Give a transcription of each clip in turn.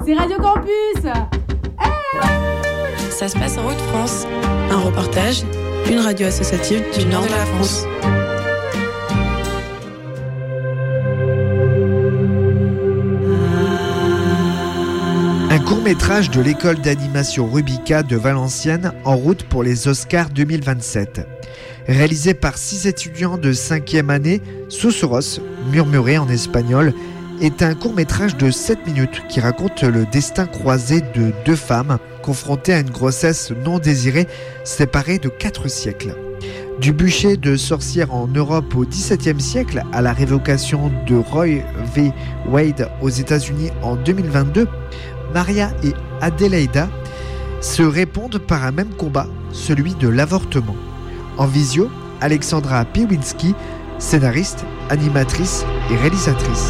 C'est Radio Campus. Ça se passe en Hauts-de-France. Un reportage, une radio associative du nord de la France. Un court-métrage de l'école d'animation Rubica de Valenciennes en route pour les Oscars 2027. Réalisé par 6 étudiants de 5e année, Susurros, murmuré en espagnol, est un court-métrage de 7 minutes qui raconte le destin croisé de 2 femmes confrontées à une grossesse non désirée, séparées de 4 siècles. Du bûcher de sorcière en Europe au XVIIe siècle à la révocation de Roe v. Wade aux États-Unis en 2022, Maria et Adelaida se répondent par un même combat, celui de l'avortement. En visio, Alexandra Piwinski, scénariste, animatrice et réalisatrice.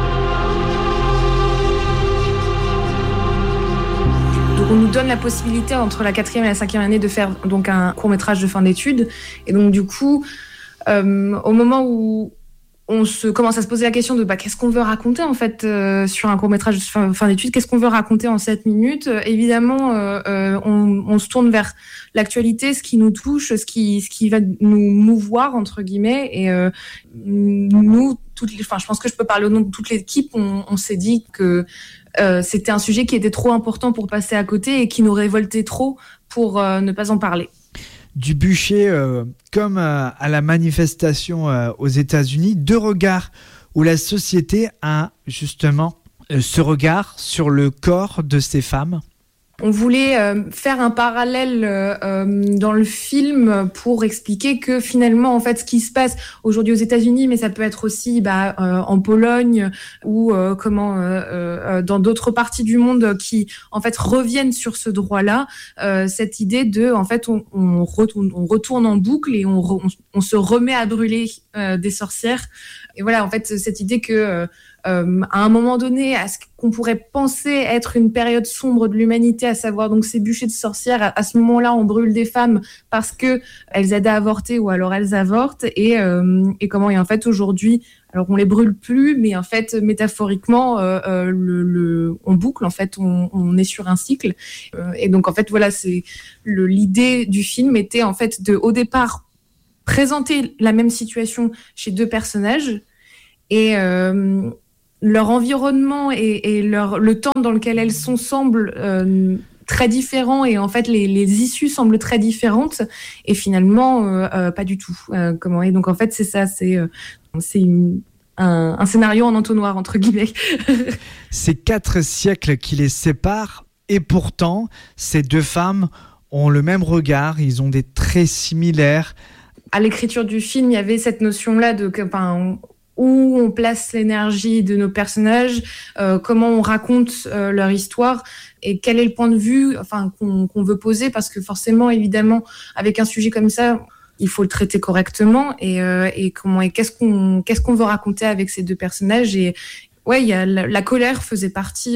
Donc on nous donne la possibilité entre la 4e et la 5e année de faire donc un court-métrage de fin d'études. Et donc du coup, au moment où on commence à se poser la question de qu'est-ce qu'on veut raconter en fait sur un court-métrage de fin d'études, qu'est-ce qu'on veut raconter en 7 minutes. Évidemment, on se tourne vers l'actualité, ce qui nous touche, ce qui va nous mouvoir entre guillemets. Et nous, je pense que je peux parler au nom de toute l'équipe, on s'est dit que c'était un sujet qui était trop important pour passer à côté et qui nous révoltait trop pour ne pas en parler. Du bûcher comme à la manifestation aux États-Unis, 2 regards où la société a justement ce regard sur le corps de ces femmes. On voulait faire un parallèle dans le film pour expliquer que finalement, en fait, ce qui se passe aujourd'hui aux États-Unis, mais ça peut être aussi en Pologne ou dans d'autres parties du monde qui, en fait, reviennent sur ce droit-là. Cette idée de, en fait, on retourne en boucle et on se remet à brûler des sorcières. Et voilà, en fait, cette idée que à un moment donné, à ce qu'on pourrait penser être une période sombre de l'humanité, à savoir donc ces bûchers de sorcières, à ce moment-là, on brûle des femmes parce que elles aident à avorter ou alors elles avortent, et en fait aujourd'hui, alors on les brûle plus, mais en fait métaphoriquement, on boucle, en fait, on est sur un cycle, et donc en fait voilà, c'est l'idée du film était en fait de, au départ, présenter la même situation chez 2 personnages et leur environnement et le temps dans lequel elles sont semblent très différents, et en fait les issues semblent très différentes, et finalement pas du tout. Et donc en fait c'est ça, c'est un scénario en entonnoir entre guillemets. C'est 4 siècles qui les séparent, et pourtant ces 2 femmes ont le même regard, ils ont des traits similaires. À l'écriture du film, il y avait cette notion-là de où on place l'énergie de nos personnages, comment on raconte leur histoire, et quel est le point de vue qu'on veut poser, parce que forcément, évidemment, avec un sujet comme ça, il faut le traiter correctement, et qu'est-ce qu'on veut raconter avec ces 2 personnages. Et ouais, il y a la colère faisait partie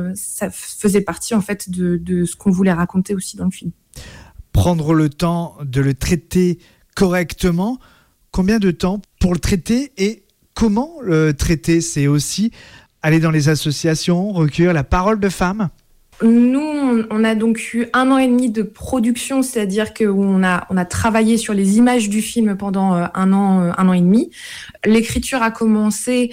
en fait de ce qu'on voulait raconter aussi dans le film. Prendre le temps de le traiter correctement. Combien de temps pour le traiter, et comment le traiter? C'est aussi aller dans les associations, recueillir la parole de femmes. Nous, on a donc eu 1 an et demi de production, c'est-à-dire qu'on a travaillé sur les images du film pendant 1 an et demi. L'écriture a commencé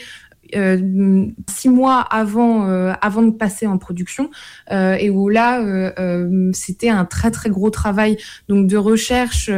6 mois avant de passer en production, et où là c'était un très très gros travail donc de recherche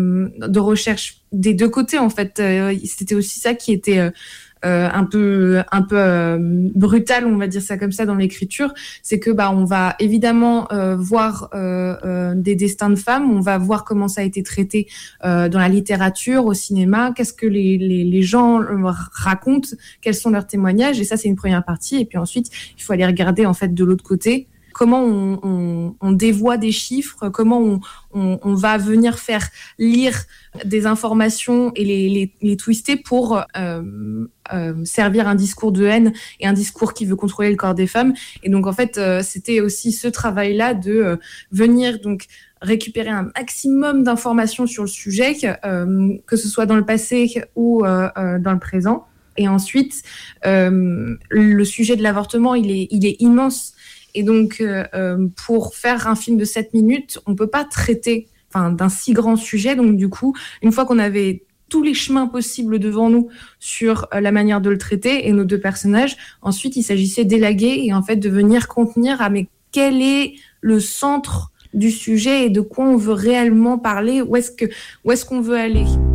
des 2 côtés en fait. C'était aussi ça qui était un peu brutal, on va dire ça comme ça, dans l'écriture, c'est que on va évidemment voir des destins de femmes, on va voir comment ça a été traité dans la littérature, au cinéma, qu'est-ce que les gens racontent, quels sont leurs témoignages, et ça c'est une première partie. Et puis ensuite il faut aller regarder en fait de l'autre côté comment on dévoie des chiffres, comment on va venir faire lire des informations et les twister pour servir un discours de haine et un discours qui veut contrôler le corps des femmes. Et donc en fait, c'était aussi ce travail-là de venir donc récupérer un maximum d'informations sur le sujet, que ce soit dans le passé ou dans le présent. Et ensuite, le sujet de l'avortement, il est immense. Et donc, pour faire un film de 7 minutes, on peut pas traiter d'un si grand sujet. Donc, du coup, une fois qu'on avait tous les chemins possibles devant nous sur la manière de le traiter et nos deux personnages, ensuite, il s'agissait d'élaguer et en fait de venir contenir mais quel est le centre du sujet et de quoi on veut réellement parler, où est-ce qu'on veut aller.